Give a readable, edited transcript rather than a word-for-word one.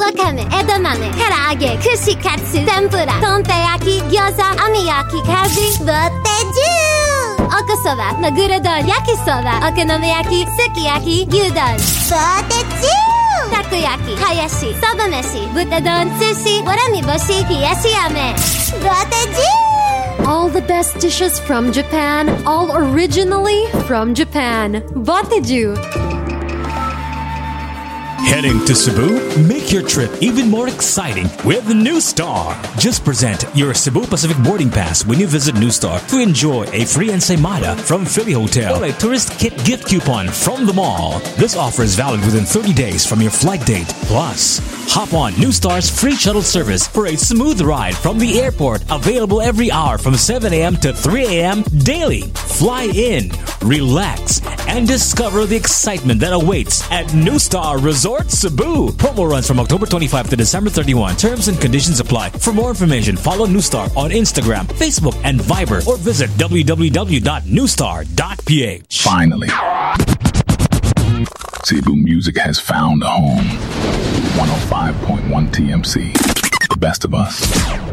わかめ、枝豆、唐揚げ、串カツ、天ぷら、とんぺ焼き、餃子、網焼き、かじ、ぼってじゅー、おこそば、まぐろ丼、焼きそば、お好み焼き、すき焼き、牛丼、ぼってじゅー、たこ焼き、はやし、そば飯、豚丼、寿司、わらみ干し、冷やし飴、ぼってじゅー。 All the best dishes from Japan, all originally from Japan. Botteju. Heading to Cebu? Make your trip even more exciting with New Star. Just present your Cebu Pacific boarding pass when you visit New Star to enjoy a free ensaymada from Philly Hotel or a tourist kit gift coupon from the mall. This offer is valid within 30 days from your flight date. Plus, hop on New Star's free shuttle service for a smooth ride from the airport, available every hour from 7 a.m. to 3 a.m. daily. Fly in, relax, and discover the excitement that awaits at New Star Resort Cebu. Promo runs from October 25 to December 31. Terms and conditions apply. For more information, follow New Star on Instagram, Facebook, and Viber, or visit www.newstar.ph. Finally, Cebu music has found a home. 105.1 TMC. The best of us.